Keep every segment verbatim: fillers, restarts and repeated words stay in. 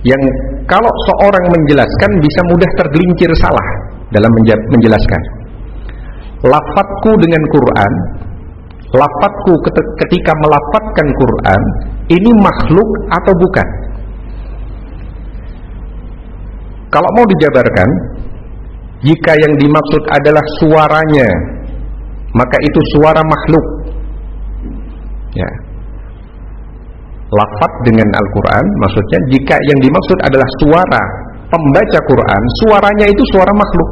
yang kalau seorang menjelaskan bisa mudah tergelincir salah dalam menjelaskan. Lafadzku dengan Quran, lafadzku ketika melafadzkan Quran, ini makhluk atau bukan? Kalau mau dijabarkan, jika yang dimaksud adalah suaranya, maka itu suara makhluk. Ya. Lafadz dengan Al-Quran, maksudnya jika yang dimaksud adalah suara pembaca Quran, suaranya itu suara makhluk.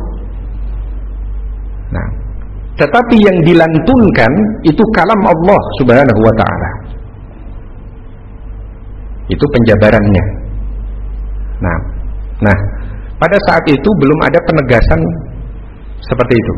Nah, tetapi yang dilantunkan itu kalam Allah Subhanahu wa ta'ala. Itu penjabarannya. Nah, nah, pada saat itu belum ada penegasan seperti itu.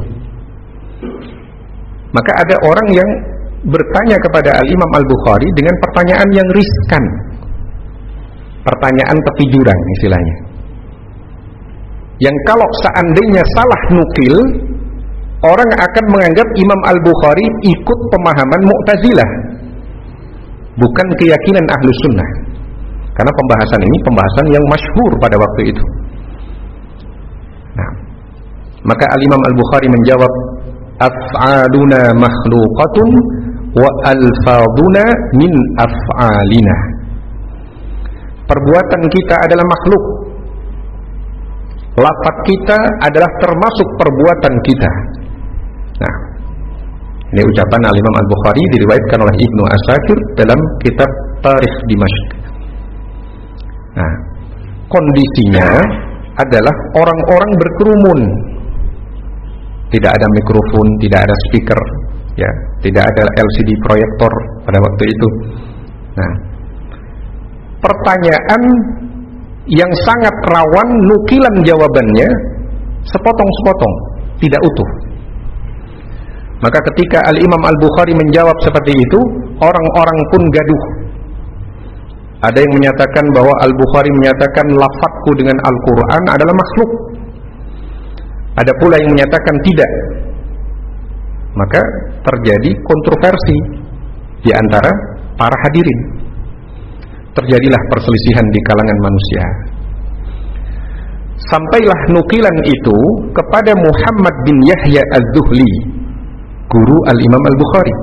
Maka ada orang yang bertanya kepada Al-Imam Al-Bukhari dengan pertanyaan yang riskan, pertanyaan tepi jurang istilahnya, yang kalau seandainya salah nukil, orang akan menganggap Imam Al-Bukhari ikut pemahaman Mu'tazilah, bukan keyakinan Ahlus Sunnah. Karena pembahasan ini pembahasan yang masyhur pada waktu itu. Nah, maka Al-Imam Al-Bukhari menjawab, af'aluna makhluqatun wa alfaduna min af'alina. Perbuatan kita adalah makhluk, lafaz kita adalah termasuk perbuatan kita. Nah, ini ucapan Al-Imam Al-Bukhari diriwayatkan oleh Ibnu Asakir dalam kitab Tarikh Dimashq. Nah, kondisinya adalah orang-orang berkerumun, tidak ada mikrofon, tidak ada speaker, ya, tidak ada L C D proyektor pada waktu itu. Nah, pertanyaan yang sangat rawan nukilan jawabannya sepotong-sepotong, tidak utuh. Maka ketika Al-Imam Al-Bukhari menjawab seperti itu, orang-orang pun gaduh. Ada yang menyatakan bahwa Al-Bukhari menyatakan lafadzku dengan Al-Quran adalah makhluk. Ada pula yang menyatakan tidak. Maka terjadi kontroversi di antara para hadirin. Terjadilah perselisihan di kalangan manusia. Sampailah nukilan itu kepada Muhammad bin Yahya Az-Zuhli, guru Al-Imam Al-Bukhari.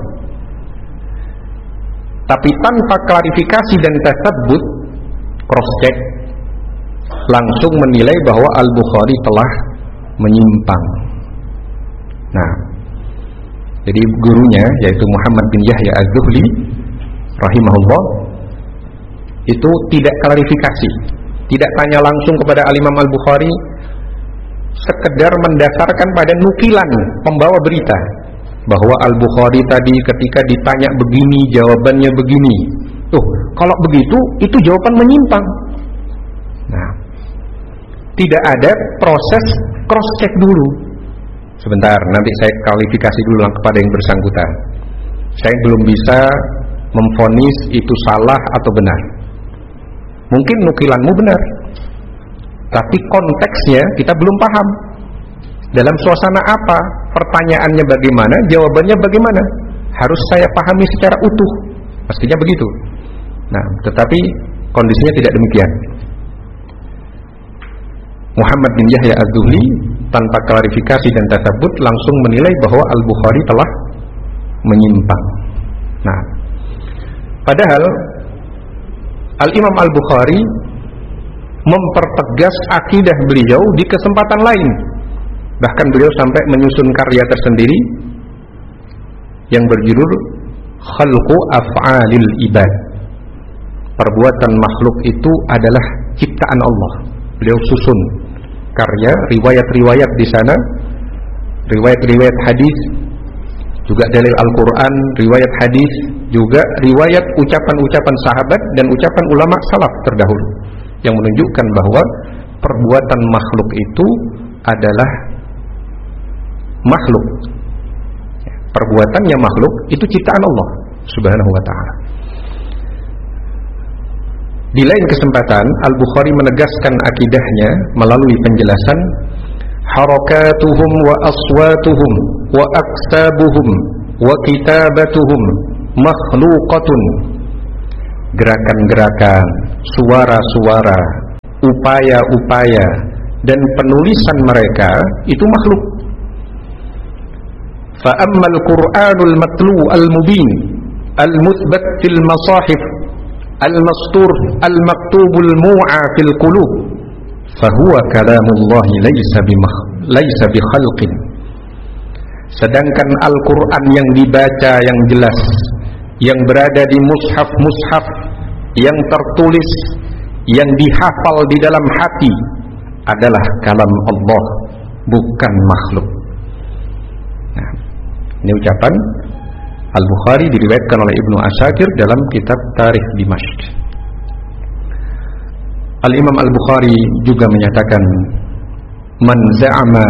Tapi tanpa klarifikasi dan tasabbut, cross check, langsung menilai bahwa Al-Bukhari telah menyimpang. Nah, jadi gurunya yaitu Muhammad bin Yahya Az-Zuhli rahimahullah itu tidak klarifikasi, tidak tanya langsung kepada Al-Imam Al-Bukhari, sekedar mendasarkan pada nukilan pembawa berita bahwa Al-Bukhari tadi ketika ditanya begini jawabannya begini. Tuh, kalau begitu itu jawaban menyimpang. Nah, tidak ada proses cross check dulu. Sebentar, nanti saya klarifikasi dulu kepada yang bersangkutan. Saya belum bisa memvonis itu salah atau benar. Mungkin nukilanmu benar, tapi konteksnya kita belum paham. Dalam suasana apa? Pertanyaannya bagaimana? Jawabannya bagaimana? Harus saya pahami secara utuh. Pastinya begitu. Nah, tetapi kondisinya tidak demikian. Muhammad bin Yahya Az-Zuhli tanpa klarifikasi dan tasabbut langsung menilai bahwa Al-Bukhari telah menyimpang. Nah, padahal Al-Imam Al-Bukhari mempertegas akidah beliau di kesempatan lain. Bahkan beliau sampai menyusun karya tersendiri yang berjudul Khalqu Af'alil Ibad. Perbuatan makhluk itu adalah ciptaan Allah. Beliau susun karya, riwayat-riwayat di sana, riwayat-riwayat hadis, juga dalil Al-Quran, riwayat hadis, juga riwayat ucapan-ucapan sahabat dan ucapan ulama salaf terdahulu, yang menunjukkan bahwa perbuatan makhluk itu adalah makhluk. Perbuatannya makhluk itu ciptaan Allah Subhanahu wa ta'ala. Di lain kesempatan Al-Bukhari menegaskan akidahnya melalui penjelasan harakatuhum wa aswatuhum wa aksabuhum wa kitabatuhum makhluqatun. Gerakan-gerakan, suara-suara, upaya-upaya dan penulisan mereka itu makhluk. Fa ammal Qur'anul matlu al-mubin al-muthbat fil masahif al-mastur al-maktubul mu'a fil qulub fa huwa kalamullah laysa bimah laysa bi khalqin. Sedangkan Al-Qur'an yang dibaca yang jelas, yang berada di mushaf-mushaf, yang tertulis, yang dihafal di dalam hati adalah kalam Allah, bukan makhluk. Nah, ini ucapan Al-Bukhari diriwayatkan oleh Ibnu Asakir dalam kitab Tarikh Dimashq. Al-Imam Al-Bukhari juga menyatakan, man za'ama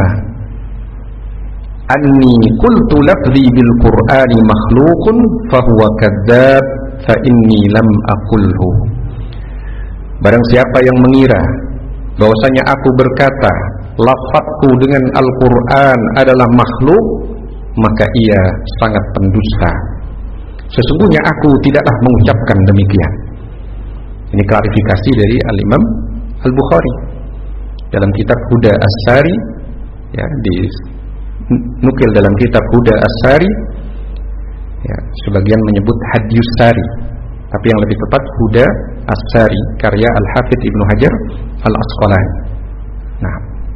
anni qultu lafzi bil Qur'ani makhluqun fahuwa kadzdzab fa inni lam aqulhu. Barang siapa yang mengira bahwasanya aku berkata lafazku dengan Al-Qur'an adalah makhluk, maka ia sangat pendusta. Sesungguhnya aku tidaklah mengucapkan demikian. Ini klarifikasi dari Al-Imam Al-Bukhari dalam kitab Huda As-Sari, ya, dinukil dalam kitab Huda As-Sari, ya, sebagian menyebut Hadyus Sari, tapi yang lebih tepat Huda As-Sari karya Al-Hafidz Ibnu Hajar Al-Asqalani. Nah,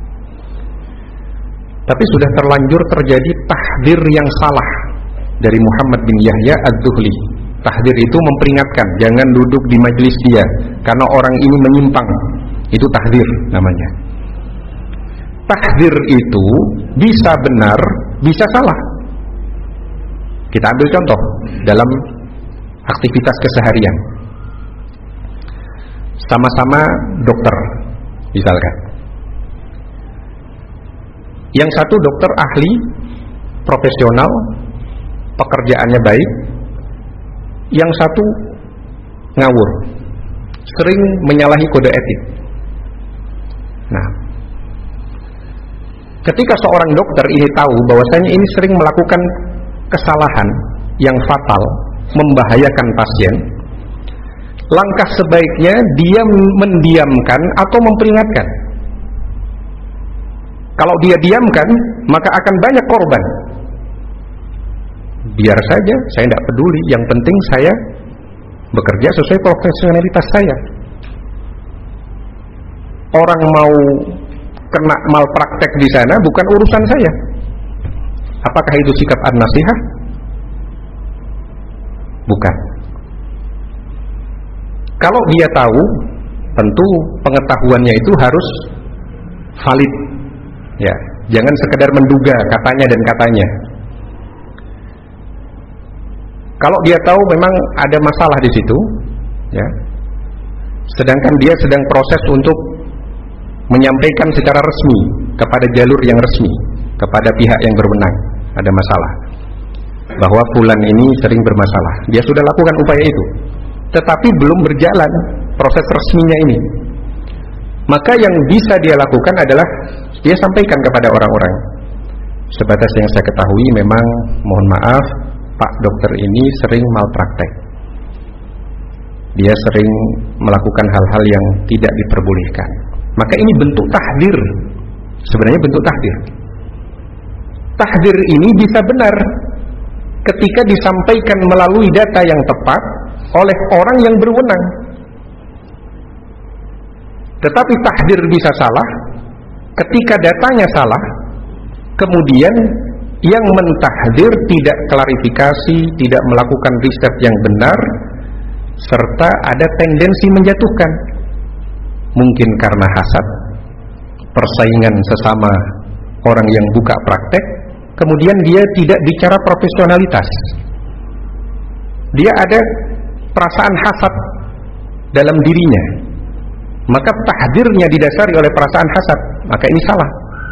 tapi sudah terlanjur terjadi tahdzir yang salah dari Muhammad bin Yahya Az-Zuhli. Tahdzir itu memperingatkan, jangan duduk di majelis dia karena orang ini menyimpang. Itu tahdzir namanya. Tahdzir itu bisa benar, bisa salah. Kita ambil contoh dalam aktivitas keseharian. Sama-sama dokter, misalkan. Yang satu dokter ahli, profesional, pekerjaannya baik. Yang satu ngawur, sering menyalahi kode etik. Nah, ketika seorang dokter ini tahu bahwasanya ini sering melakukan kesalahan yang fatal, membahayakan pasien, langkah sebaiknya dia mendiamkan atau memperingatkan. Kalau dia diamkan, maka akan banyak korban. Biar saja, saya tidak peduli. Yang penting saya bekerja sesuai profesionalitas saya. Orang mau kena malpraktek di sana bukan urusan saya. Apakah itu sikap an-nasihah? Bukan. Kalau dia tahu, tentu pengetahuannya itu harus valid. Ya, jangan sekedar menduga katanya dan katanya. Kalau dia tahu memang ada masalah di situ, ya, sedangkan dia sedang proses untuk menyampaikan secara resmi kepada jalur yang resmi, kepada pihak yang berwenang, ada masalah, bahwa fulan ini sering bermasalah. Dia sudah lakukan upaya itu, tetapi belum berjalan proses resminya ini. Maka yang bisa dia lakukan adalah dia sampaikan kepada orang-orang. Sebatas yang saya ketahui memang, mohon maaf, Pak dokter ini sering malpraktek. Dia sering melakukan hal-hal yang tidak diperbolehkan. Maka ini bentuk tahdzir. Sebenarnya bentuk tahdzir. Tahdzir ini bisa benar ketika disampaikan melalui data yang tepat oleh orang yang berwenang. Tetapi tahdzir bisa salah ketika datanya salah, kemudian yang mentahdzir tidak klarifikasi, tidak melakukan riset yang benar, serta ada tendensi menjatuhkan. Mungkin karena hasad, persaingan sesama orang yang buka praktek, kemudian dia tidak bicara profesionalitas. Dia ada perasaan hasad dalam dirinya. Maka tahdzirnya didasari oleh perasaan hasad, maka ini salah.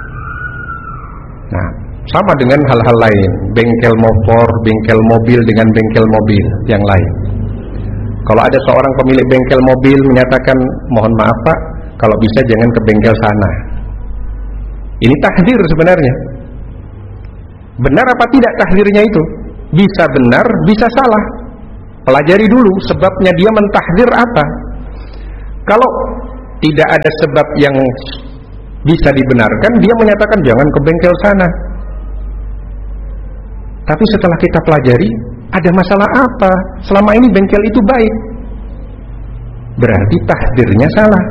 Nah, sama dengan hal-hal lain, bengkel motor, bengkel mobil dengan bengkel mobil yang lain. Kalau ada seorang pemilik bengkel mobil menyatakan, mohon maaf Pak, kalau bisa jangan ke bengkel sana. Ini tahdzir sebenarnya. Benar apa tidak tahdzirnya itu? Bisa benar, bisa salah. Pelajari dulu sebabnya dia mentahdzir apa. Kalau tidak ada sebab yang bisa dibenarkan, dia menyatakan jangan ke bengkel sana. Tapi setelah kita pelajari, ada masalah apa? Selama ini bengkel itu baik, berarti tahdirnya salah.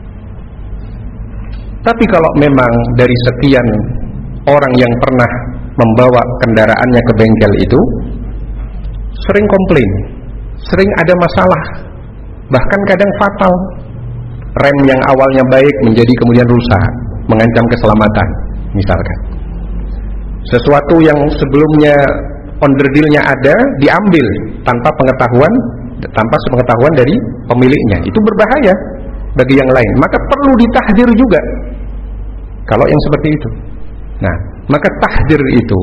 Tapi kalau memang dari sekian orang yang pernah membawa kendaraannya ke bengkel itu sering komplain, sering ada masalah, bahkan kadang fatal. Rem yang awalnya baik menjadi kemudian rusak, mengancam keselamatan misalkan. Sesuatu yang sebelumnya onderdilnya ada diambil tanpa pengetahuan, tanpa sepengetahuan dari pemiliknya, itu berbahaya bagi yang lain. Maka perlu ditahdir juga kalau yang seperti itu. Nah, maka tahdir itu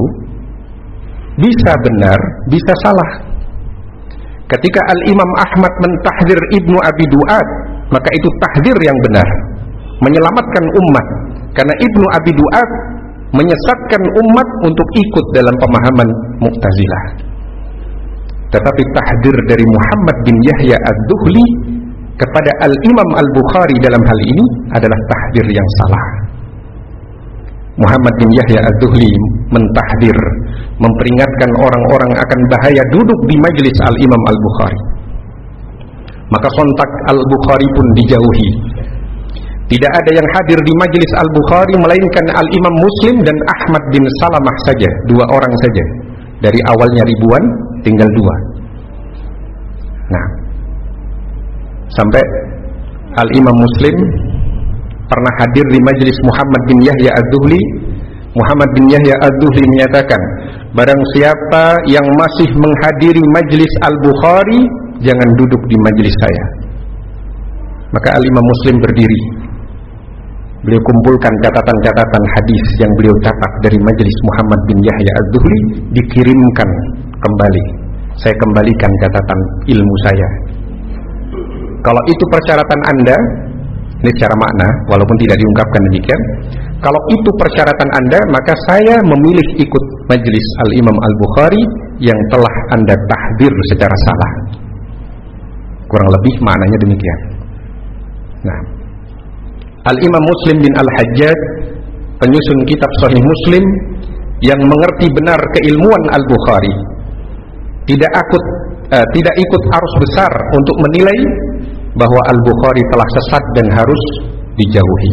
bisa benar, bisa salah. Ketika Al-Imam Ahmad mentahdir Ibnu Abi Du'ad, maka itu tahdir yang benar, menyelamatkan umat. Karena Ibnu Abi Du'ad menyesatkan umat untuk ikut dalam pemahaman Mu'tazilah. Tetapi tahdir dari Muhammad bin Yahya ad-Duhli kepada Al-Imam Al-Bukhari dalam hal ini adalah tahdir yang salah. Muhammad bin Yahya ad-Duhli mentahdir, memperingatkan orang-orang akan bahaya duduk di majelis Al-Imam Al-Bukhari. Maka sontak Al-Bukhari pun dijauhi. Tidak ada yang hadir di majelis Al-Bukhari melainkan Al-Imam Muslim dan Ahmad bin Salamah saja, dua orang saja. Dari awalnya ribuan tinggal dua. Nah, sampai Al-Imam Muslim pernah hadir di majelis Muhammad bin Yahya ad-Duhli. Muhammad bin Yahya ad-Duhli menyatakan, barang siapa yang masih menghadiri majelis Al-Bukhari, jangan duduk di majelis saya. Maka Al-Imam Muslim berdiri. Beliau kumpulkan catatan-catatan hadis yang beliau catat dari majelis Muhammad bin Yahya ad-Duhli, dikirimkan kembali. Saya kembalikan catatan ilmu saya. Kalau itu persyaratan Anda, ini secara makna, walaupun tidak diungkapkan demikian, kalau itu persyaratan Anda, maka saya memilih ikut majelis Al-Imam Al-Bukhari yang telah Anda tahdir secara salah. Kurang lebih maknanya demikian. Nah, Al-Imam Muslim bin Al-Hajjaj, penyusun kitab Sahih Muslim, yang mengerti benar keilmuan Al-Bukhari, tidak ikut, eh, tidak ikut arus besar untuk menilai bahwa Al-Bukhari telah sesat dan harus dijauhi.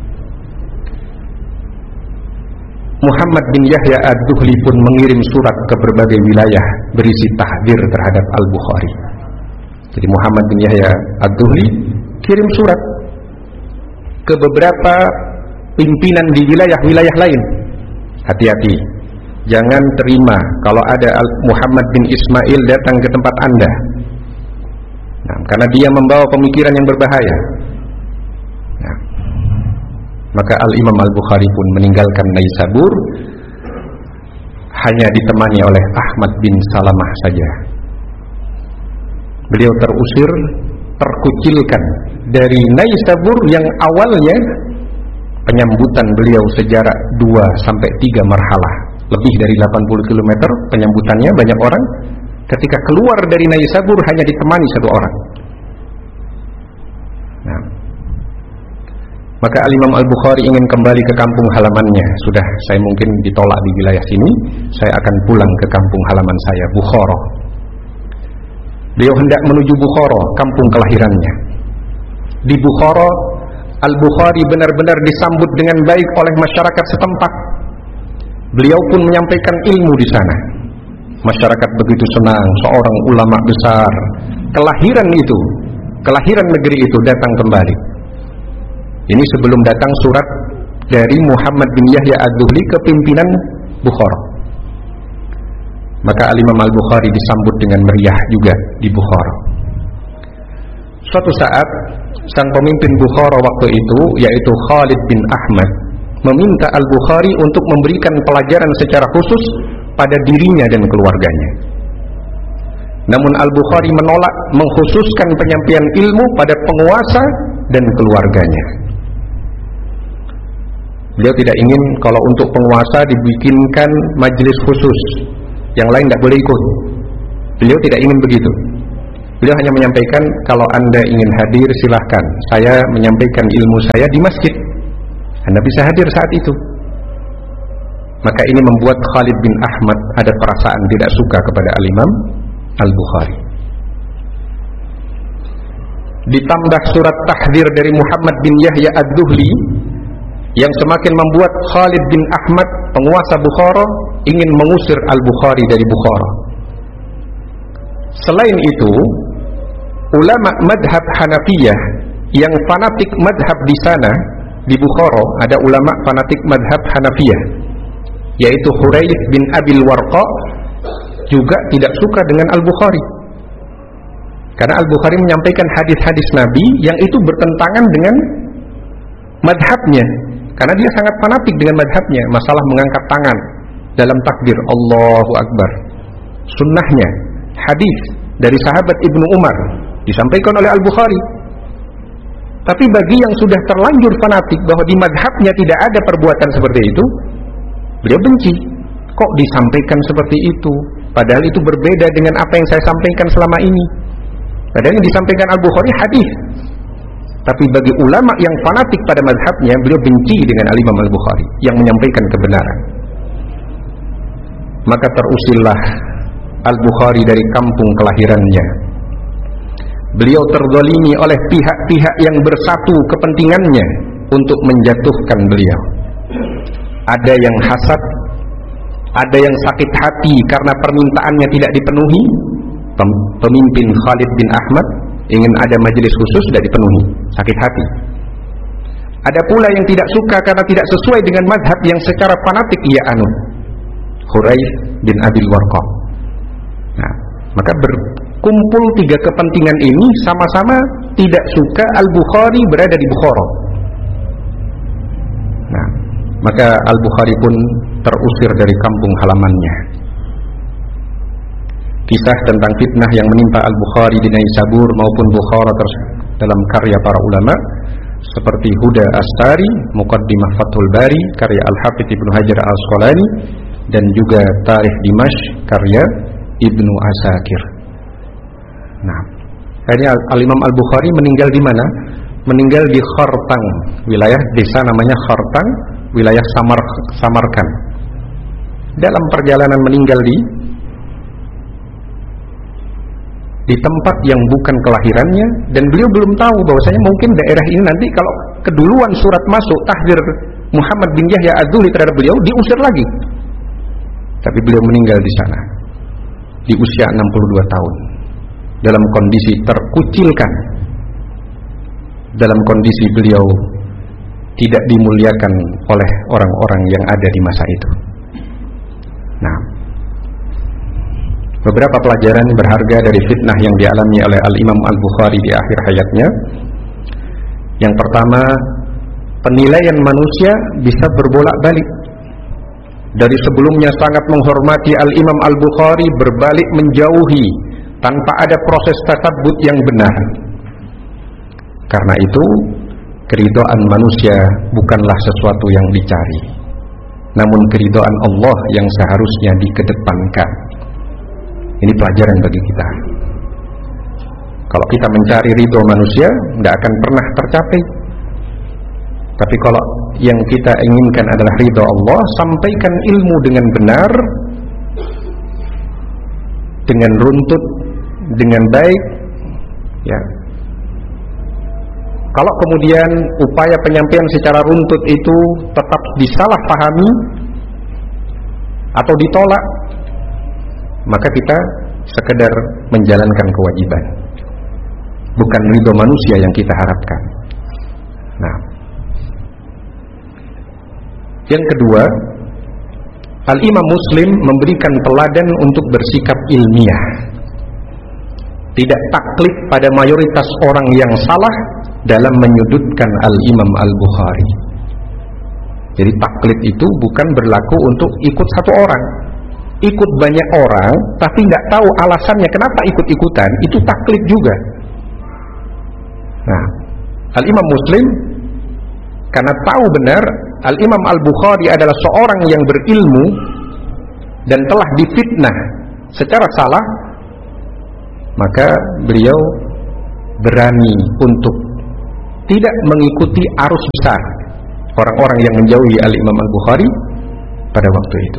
Muhammad bin Yahya ad-Duhli pun mengirim surat ke berbagai wilayah berisi tahdir terhadap Al-Bukhari. Jadi Muhammad bin Yahya ad-Duhli kirim surat ke beberapa pimpinan di wilayah-wilayah lain. Hati-hati, jangan terima kalau ada Muhammad bin Ismail datang ke tempat Anda. Nah, karena dia membawa pemikiran yang berbahaya. Nah, maka Al-Imam Al-Bukhari pun meninggalkan Naisabur, hanya ditemani oleh Ahmad bin Salamah saja. Beliau terusir, terkucilkan dari Naisabur yang awalnya penyambutan beliau sejarak dua sampai tiga marhalah, lebih dari delapan puluh kilometer penyambutannya banyak orang. Ketika keluar dari Naisabur hanya ditemani satu orang. Nah, maka Al-Imam Al-Bukhari ingin kembali ke kampung halamannya. Sudah, saya mungkin ditolak di wilayah sini, saya akan pulang ke kampung halaman saya, Bukhara. Beliau hendak menuju Bukhara, kampung kelahirannya. Di Bukhara, Al-Bukhari benar-benar disambut dengan baik oleh masyarakat setempat. Beliau pun menyampaikan ilmu di sana. Masyarakat begitu senang, seorang ulama besar, kelahiran itu, kelahiran negeri itu datang kembali. Ini sebelum datang surat dari Muhammad bin Yahya ad-Duhli ke pimpinan Bukhara. Maka Al-Imam Al-Bukhari disambut dengan meriah juga di Bukhara. Suatu saat, sang pemimpin Bukhara waktu itu, yaitu Khalid bin Ahmad, meminta Al-Bukhari untuk memberikan pelajaran secara khusus pada dirinya dan keluarganya. Namun Al-Bukhari menolak mengkhususkan penyampaian ilmu pada penguasa dan keluarganya. Beliau tidak ingin kalau untuk penguasa dibikinkan majelis khusus, yang lain tidak boleh ikut. Beliau tidak ingin begitu. Beliau hanya menyampaikan, kalau Anda ingin hadir silahkan, saya menyampaikan ilmu saya di masjid, Anda bisa hadir saat itu. Maka ini membuat Khalid bin Ahmad ada perasaan tidak suka kepada Al-Imam Al-Bukhari. Ditambah surat tahdzir dari Muhammad bin Yahya Ad-Duhli yang semakin membuat Khalid bin Ahmad, penguasa Bukhara, ingin mengusir Al-Bukhari dari Bukhara. Selain itu, ulama madhab Hanafiyah yang fanatik madhab di sana, di Bukhara ada ulama fanatik madhab Hanafiyah, yaitu Huraith bin Abil Warqa, juga tidak suka dengan Al-Bukhari, karena Al-Bukhari menyampaikan hadis-hadis Nabi yang itu bertentangan dengan madhabnya, karena dia sangat fanatik dengan madhabnya. Masalah mengangkat tangan dalam takbir, Allahu Akbar, sunnahnya, hadis dari sahabat Ibnu Umar disampaikan oleh Al-Bukhari. Tapi bagi yang sudah terlanjur fanatik bahwa di madhabnya tidak ada perbuatan seperti itu, beliau benci. Kok disampaikan seperti itu, padahal itu berbeda dengan apa yang saya sampaikan selama ini. Padahal yang disampaikan Al-Bukhari hadis. Tapi bagi ulama yang fanatik pada mazhabnya, beliau benci dengan Al-Imam Al-Bukhari yang menyampaikan kebenaran. Maka terusillah Al-Bukhari dari kampung kelahirannya. Beliau terzalimi oleh pihak-pihak yang bersatu kepentingannya untuk menjatuhkan beliau. Ada yang hasad, ada yang sakit hati karena permintaannya tidak dipenuhi. Pemimpin Khalid bin Ahmad ingin ada majelis khusus, tidak dipenuhi, sakit hati. Ada pula yang tidak suka karena tidak sesuai dengan mazhab yang secara fanatik ia anut, Huraith bin Abil Warqa. Nah, maka berkumpul tiga kepentingan ini sama-sama tidak suka Al-Bukhari berada di Bukhara. Nah, maka Al-Bukhari pun terusir dari kampung halamannya. Kisah tentang fitnah yang menimpa Al-Bukhari di Naisabur maupun Bukhara dalam karya para ulama seperti Huda Astari, Muqaddimah Fathul Bari karya Al-Hafidz Ibnu Hajar Al-Asqalani, dan juga Tarikh Dimashq karya Ibnu Asakir. Nah, akhirnya Al-Imam Al-Bukhari meninggal di mana? Meninggal di Khartang, wilayah desa namanya Khartang, wilayah Samar, Samarkand. Dalam perjalanan meninggal di di tempat yang bukan kelahirannya, dan beliau belum tahu bahwasanya mungkin daerah ini nanti kalau keduluan surat masuk tahdzir Muhammad bin Yahya Ad-Duhli terhadap beliau, diusir lagi. Tapi beliau meninggal di sana di usia enam puluh dua tahun dalam kondisi terkucilkan, dalam kondisi beliau tidak dimuliakan oleh orang-orang yang ada di masa itu. Nah, beberapa pelajaran berharga dari fitnah yang dialami oleh Al-Imam Al-Bukhari di akhir hayatnya. Yang pertama, penilaian manusia bisa berbolak-balik. Dari sebelumnya sangat menghormati Al-Imam Al-Bukhari, berbalik menjauhi tanpa ada proses tasabbut yang benar. Karena itu, keridhaan manusia bukanlah sesuatu yang dicari, namun keridhaan Allah yang seharusnya dikedepankan. Ini pelajaran bagi kita. Kalau kita mencari ridho manusia, tidak akan pernah tercapai. Tapi kalau yang kita inginkan adalah ridho Allah, sampaikan ilmu dengan benar, dengan runtut, dengan baik. Ya. Kalau kemudian upaya penyampaian secara runtut itu tetap disalahpahami atau ditolak, maka kita sekedar menjalankan kewajiban, bukan ridho manusia yang kita harapkan. Nah, yang kedua, Al-Imam Muslim memberikan teladan untuk bersikap ilmiah, tidak taklid pada mayoritas orang yang salah dalam menyudutkan Al-Imam Al-Bukhari. Jadi taklid itu bukan berlaku untuk ikut satu orang. Ikut banyak orang tapi nggak tahu alasannya kenapa ikut-ikutan, itu taklid juga. Nah, Al-Imam Muslim karena tahu benar Al-Imam Al-Bukhari adalah seorang yang berilmu dan telah difitnah secara salah, maka beliau berani untuk tidak mengikuti arus besar orang-orang yang menjauhi Al-Imam Al-Bukhari pada waktu itu.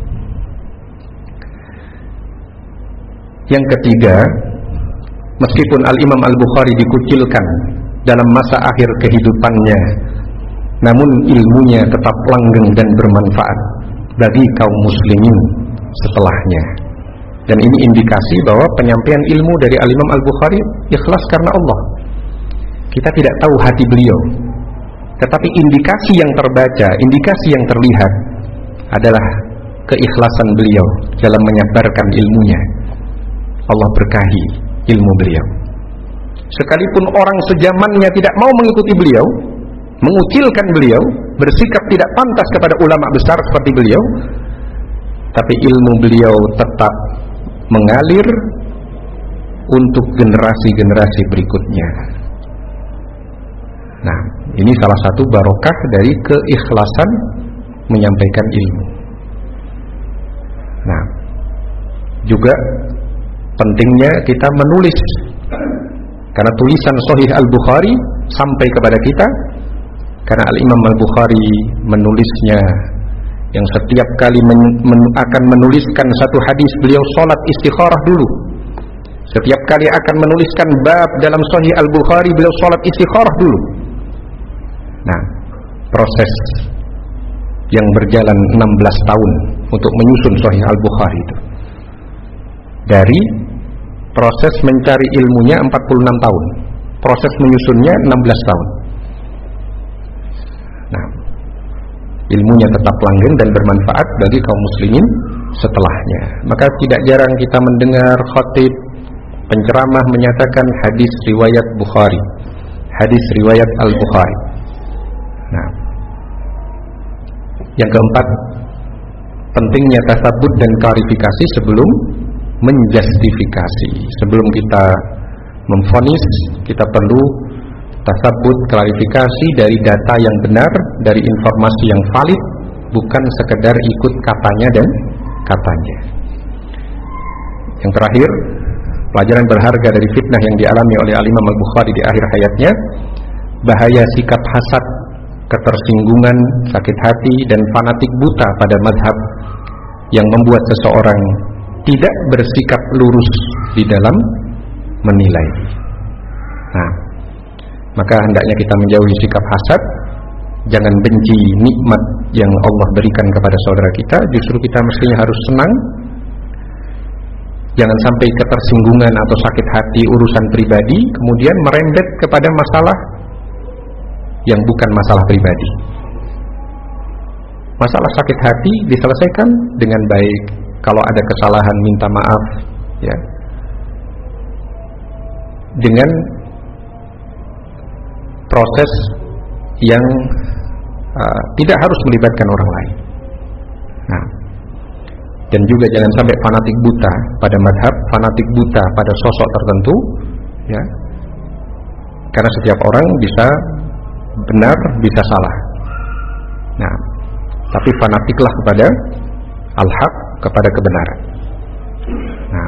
Yang ketiga, meskipun Al-Imam Al-Bukhari dikucilkan dalam masa akhir kehidupannya, namun ilmunya tetap langgeng dan bermanfaat bagi kaum muslimin setelahnya. Dan ini indikasi bahwa penyampaian ilmu dari Al-Imam Al-Bukhari ikhlas karena Allah. Kita tidak tahu hati beliau, tetapi indikasi yang terbaca, indikasi yang terlihat adalah keikhlasan beliau dalam menyebarkan ilmunya. Allah berkahi ilmu beliau. Sekalipun orang sejamannya tidak mau mengikuti beliau, mengucilkan beliau, bersikap tidak pantas kepada ulama besar seperti beliau, tapi ilmu beliau tetap mengalir untuk generasi-generasi berikutnya. Nah, ini salah satu barokah dari keikhlasan menyampaikan ilmu. Nah, juga pentingnya kita menulis, karena tulisan Sahih Al-Bukhari sampai kepada kita karena Al-Imam Al-Bukhari menulisnya, yang setiap kali men, men, akan menuliskan satu hadis beliau sholat istikharah dulu. Setiap kali akan menuliskan bab dalam Sahih Al-Bukhari beliau sholat istikharah dulu. Nah, proses yang berjalan enam belas tahun untuk menyusun Sahih Al-Bukhari itu, dari proses mencari ilmunya empat puluh enam tahun, proses menyusunnya enam belas tahun. Nah, ilmunya tetap langgeng dan bermanfaat bagi kaum muslimin setelahnya. Maka tidak jarang kita mendengar khatib, penceramah menyatakan hadis riwayat Bukhari, hadis riwayat Al-Bukhari. Nah, yang keempat, pentingnya tasabbut dan klarifikasi sebelum menjustifikasi. Sebelum kita memvonis, kita perlu tasabbut, klarifikasi dari data yang benar, dari informasi yang valid, bukan sekedar ikut katanya dan katanya. Yang terakhir, pelajaran berharga dari fitnah yang dialami oleh Al-Imam Al-Bukhari di akhir hayatnya, bahaya sikap hasad, ketersinggungan, sakit hati, dan fanatik buta pada mazhab yang membuat seseorang tidak bersikap lurus di dalam menilai. Nah, maka hendaknya kita menjauhi sikap hasad. Jangan benci nikmat yang Allah berikan kepada saudara kita, justru kita mestinya harus senang. Jangan sampai ketersinggungan atau sakit hati urusan pribadi kemudian merembet kepada masalah yang bukan masalah pribadi. Masalah sakit hati diselesaikan dengan baik. Kalau ada kesalahan minta maaf, ya, dengan proses yang uh, tidak harus melibatkan orang lain. Nah, dan juga jangan sampai fanatik buta pada madhab, fanatik buta pada sosok tertentu, ya, karena setiap orang bisa benar, bisa salah. Nah, tapi fanatiklah kepada al-haq, kepada kebenaran. Nah,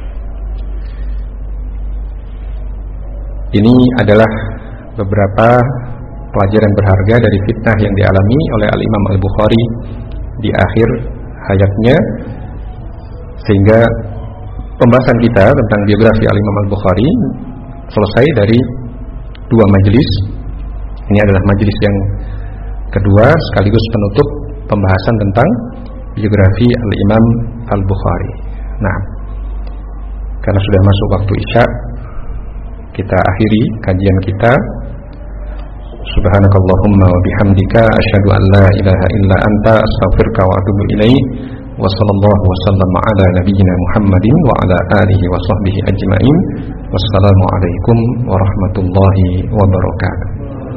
ini adalah beberapa pelajaran berharga dari fitnah yang dialami oleh Al-Imam Al-Bukhari di akhir hayatnya, sehingga pembahasan kita tentang biografi Al-Imam Al-Bukhari selesai dari dua majelis. Ini adalah majelis yang kedua sekaligus penutup pembahasan tentang biografi Al-Imam Al-Bukhari. Nah, karena sudah masuk waktu Isya, kita akhiri kajian kita. Subhanakallahumma wa bihamdika asyhadu an la ilaha illa anta astaghfiruka wa atubu ilaik. Wa sallallahu wa sallama ala nabiyyina Muhammadin wa ala alihi wa sahbihi ajma'in. Wassalamu alaikum warahmatullahi wabarakatuh.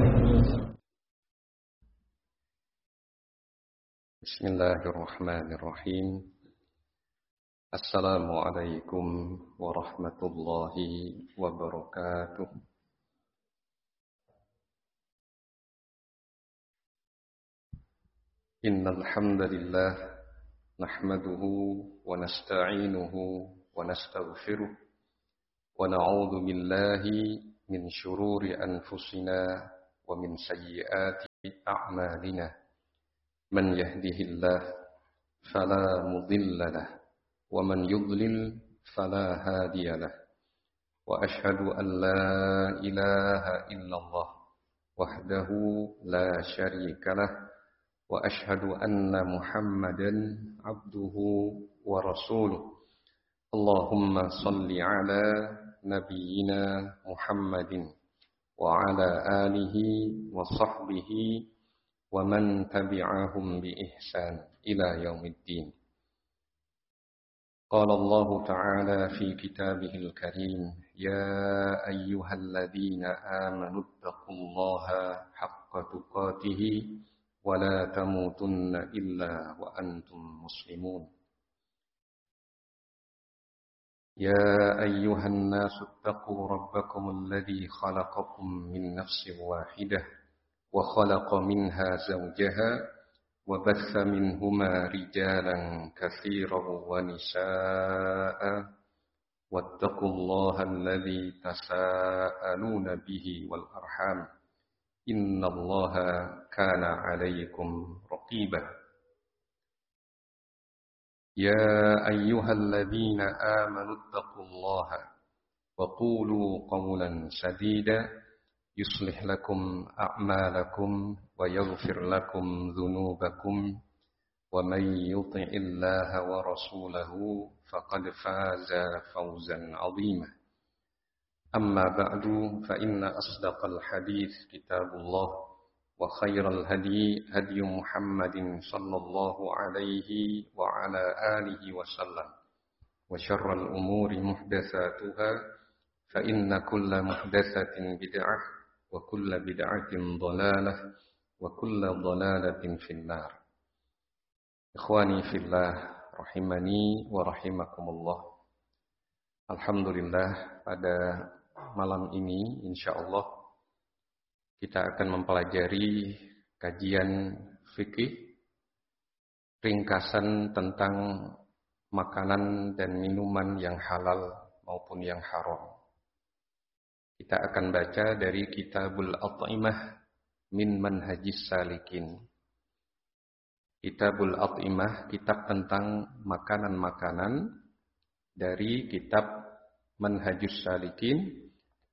Bismillahirrahmanirrahim. Assalamualaikum warahmatullahi wabarakatuh. Innal hamdalillah nahmaduhu wa nasta'inuhu wa nastaghfiruh ونعوذ بالله من شرور أنفسنا ومن سيئات أعمالنا من يهده الله فلا مضل له ومن يضلل فلا هادي له وأشهد أن لا إله إلا الله وحده لا شريك له وأشهد أن محمدا عبده ورسوله اللهم صل على نبينا محمد وعلى آله وصحبه ومن تبعهم بإحسان إلى يوم الدين. قال الله تعالى في كتابه الكريم يا أيها الذين آمنوا اتقوا الله حق تقاته ولا تموتن إلا وأنتم مسلمون. يا أيها الناس اتقوا ربكم الذي خلقكم من نفس واحدة وخلق منها زوجها وبث منهما رجالا كثيرا ونساء واتقوا الله الذي تساءلون به والأرحام إن الله كان عليكم رقيبا. يا أيها الذين آمنوا اتقوا الله وقولوا قولا سديدا يصلح لكم أعمالكم ويغفر لكم ذنوبكم ومن يطع الله ورسوله فقد فاز فوزا عظيما. أما بعد فإن أصدق الحديث كتاب الله وخير الهدي هدي محمد صلى الله عليه وعلى آله وسلم وشر الأمور محدثاتها فإن كل محدثة بدعة وكل بدعة ضلالة وكل ضلالة في النار. إخواني في الله rahimani wa rahimakumullah. Alhamdulillah, pada malam ini insyaallah kita akan mempelajari kajian fikih ringkasan tentang makanan dan minuman yang halal maupun yang haram. Kita akan baca dari Kitabul At'imah min Manhajis Salikin. Kitabul At'imah, kitab tentang makanan-makanan dari kitab Manhajus Salikin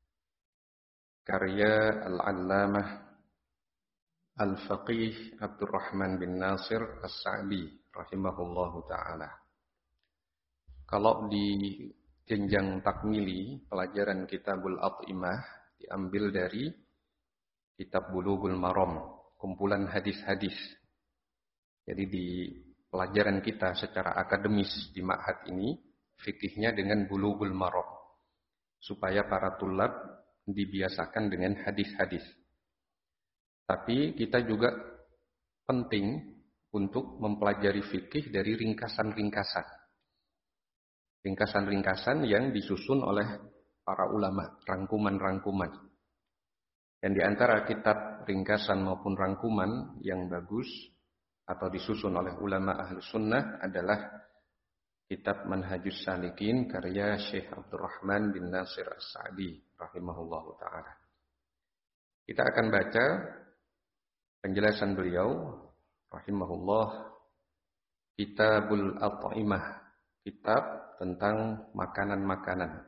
karya Al-Allamah Al-Faqih Abdurrahman bin Nasir As-Sa'di rahimahullahu ta'ala. Kalau di jenjang takmili, pelajaran Kitabul At'imah diambil dari kitab Bulughul Maram, kumpulan hadis-hadis. Jadi di pelajaran kita secara akademis di ma'had ini, fikihnya dengan Bulughul Maram, supaya para tulab dibiasakan dengan hadis-hadis. Tapi kita juga penting untuk mempelajari fikih dari ringkasan-ringkasan. Ringkasan-ringkasan yang disusun oleh para ulama, rangkuman-rangkuman. Dan di antara kitab ringkasan maupun rangkuman yang bagus atau disusun oleh ulama ahli sunnah adalah kitab Manhajus Salikin karya Syekh Abdurrahman bin Nasir As-Sa'di rahimahullahu ta'ala. Kita akan baca penjelasan beliau rahimahullah, Kitabul At'imah, kitab tentang makanan-makanan.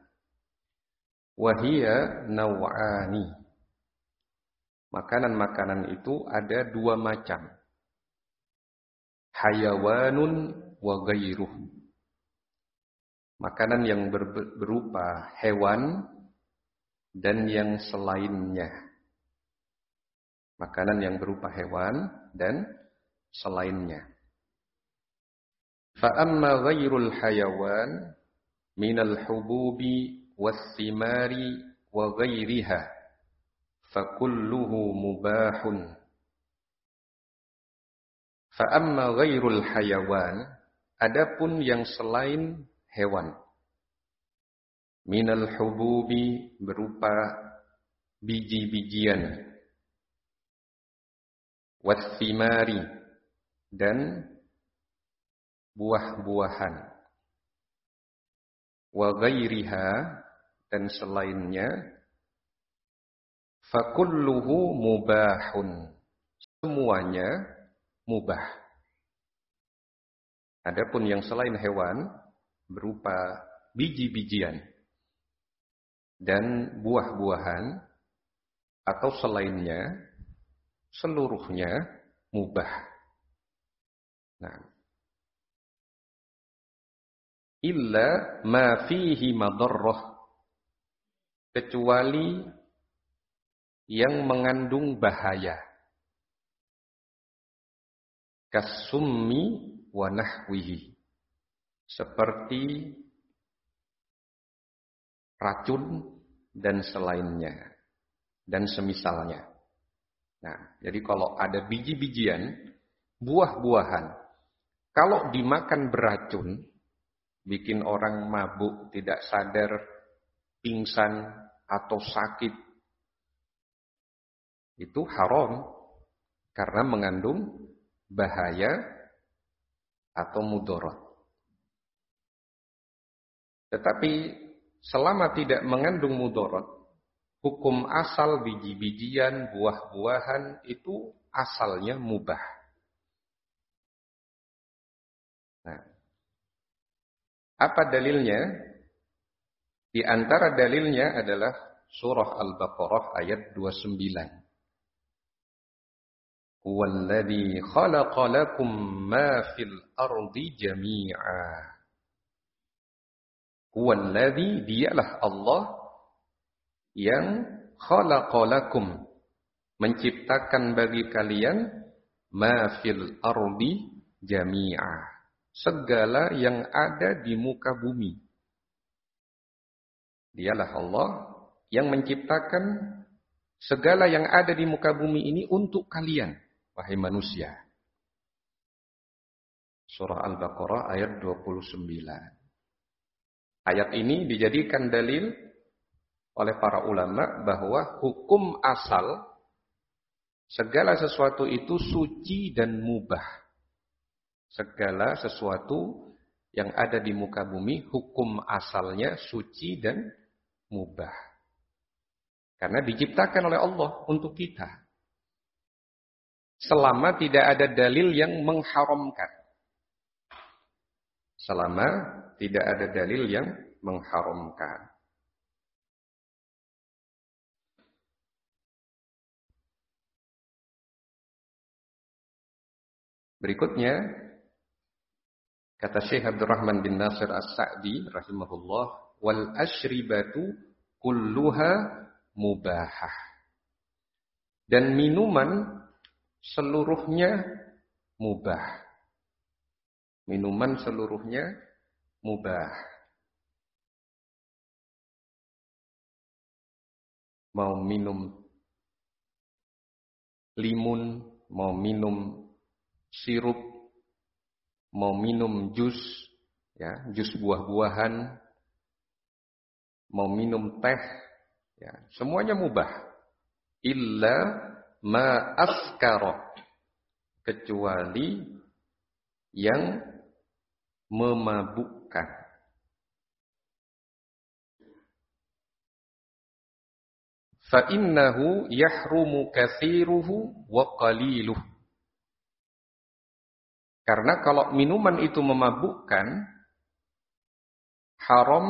Wahia naw'ani. Makanan-makanan itu ada dua macam. Hayawanun wa ghairuh. Makanan yang ber- berupa hewan dan yang selainnya. Makanan yang berupa hewan dan selainnya. فَأَمَّا غَيْرُ الْحَيَوَانِ مِنَ الْحُبُوبِ وَالثِّمَارِ وَغَيْرِهَا فَكُلُّهُ مُبَاحٌ. فَأَمَّا غَيْرُ الْحَيَوَانِ, adapun yang selain hewan, مِنَ الْحُبُوبِ berupa biji-bijian, وَالثِّمَارِ dan buah-buahan, wa ghairiha dan selainnya, fakulluhu mubahun. Semuanya mubah. Adapun yang selain hewan berupa biji-bijian dan buah-buahan atau selainnya, seluruhnya mubah. Nah, illa ma fihi madarrah, kecuali yang mengandung bahaya, kasummi wa nahwihi, seperti racun dan selainnya dan semisalnya. Nah, jadi kalau ada biji-bijian, buah-buahan, kalau dimakan beracun, bikin orang mabuk, tidak sadar, pingsan atau sakit, itu haram karena mengandung bahaya atau mudarat. Tetapi selama tidak mengandung mudarat, hukum asal biji-bijian, buah-buahan itu asalnya mubah. Nah, apa dalilnya? Di antara dalilnya adalah surah Al-Baqarah ayat dua puluh sembilan. Huwallazi khalaqa lakum ma fil ardi jami'a. Huwallazi, dialah Allah yang khalaqa lakum, menciptakan bagi kalian ma fil ardi jami'a, segala yang ada di muka bumi. Dialah Allah yang menciptakan segala yang ada di muka bumi ini untuk kalian, wahai manusia. Surah Al-Baqarah ayat dua puluh sembilan. Ayat ini dijadikan dalil oleh para ulama bahwa hukum asal segala sesuatu itu suci dan mubah. Segala sesuatu yang ada di muka bumi, hukum asalnya suci dan mubah. Karena diciptakan oleh Allah untuk kita. Selama tidak ada dalil yang mengharamkan. Selama tidak ada dalil yang mengharamkan. Berikutnya, kata Syekh Abdurrahman bin Nasir As-Sa'di rahimahullah, wal asyribatu kulluha mubahah. Dan minuman seluruhnya mubah. Minuman seluruhnya mubah. Mau minum limun, mau minum sirup, mau minum jus, ya, jus buah-buahan, mau minum teh, ya, semuanya mubah. Illa ma askara, kecuali yang memabukkan. Fa innahu yahrumu katsiruhu wa qaliluh. Karena kalau minuman itu memabukkan, haram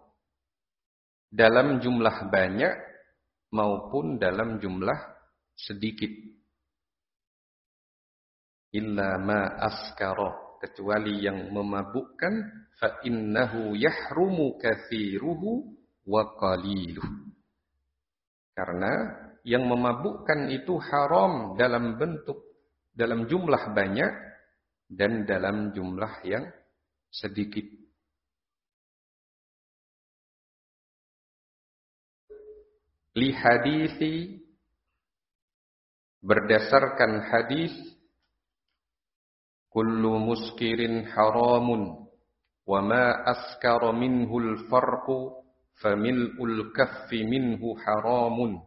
dalam jumlah banyak maupun dalam jumlah sedikit. Illa ma askara, kecuali yang memabukkan, fa innahu yahrumu katsiruhu wa qaliluh. Karena yang memabukkan itu haram dalam bentuk, dalam jumlah banyak dan dalam jumlah yang sedikit. Li hadithi, berdasarkan hadis, kullu muskirin haramun wa ma askara minhul farqu famil'ul kaffi minhu haramun.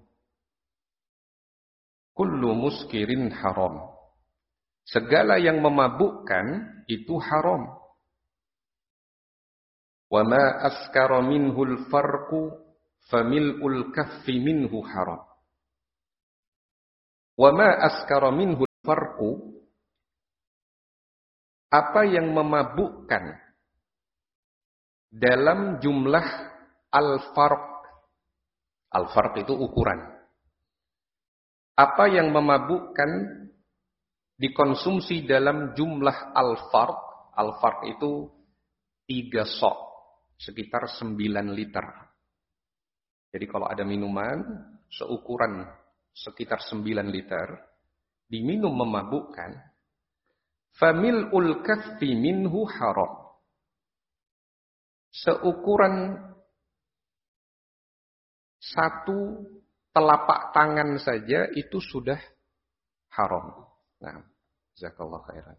Kullu muskirin haram. Segala yang memabukkan itu haram. Wa ma askara minhul farqu, famil'ul kaffi minhu haram. Wa ma askara minhu al-farqu, apa yang memabukkan dalam jumlah al-farq. Al-farq itu ukuran. Apa yang memabukkan dikonsumsi dalam jumlah al-farq. Al-farq itu tiga sok, sekitar sembilan liter. Jadi kalau ada minuman seukuran sekitar sembilan liter, diminum memabukkan, famil'ul kaffi minhu haram. Seukuran satu telapak tangan saja itu sudah haram. Nah, jazakallahu khairan.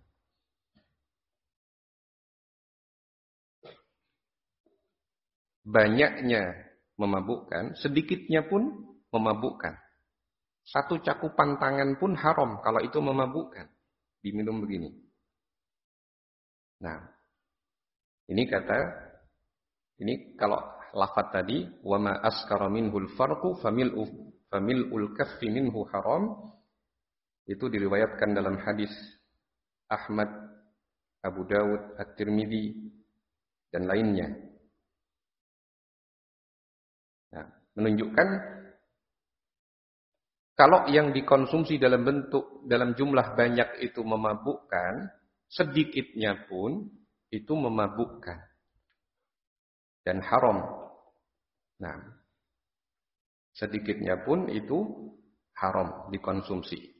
Banyaknya memabukkan, sedikitnya pun memabukkan. Satu cakupan tangan pun haram kalau itu memabukkan. Diminum begini. Nah, ini kata, ini kalau lafaz tadi, wa ma askara minhul farqu famil'u famil'ul kaffi minhu haram, itu diriwayatkan dalam hadis Ahmad, Abu Dawud, At-Tirmidzi dan lainnya. Nah, menunjukkan kalau yang dikonsumsi dalam bentuk, dalam jumlah banyak itu memabukkan, sedikitnya pun itu memabukkan dan haram. Nah, sedikitnya pun itu haram dikonsumsi.